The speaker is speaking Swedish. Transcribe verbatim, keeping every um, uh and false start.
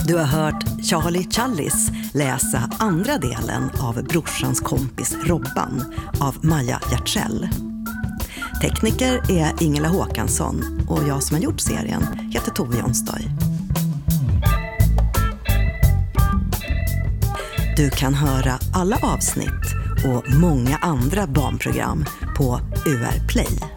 Du har hört Charlie Challis läsa andra delen av Brorsans kompis Robban av Maja Hjärtsell. Tekniker är Ingela Håkansson och jag som har gjort serien heter Tove Jonsdøy. Du kan höra alla avsnitt och många andra barnprogram på U R Play.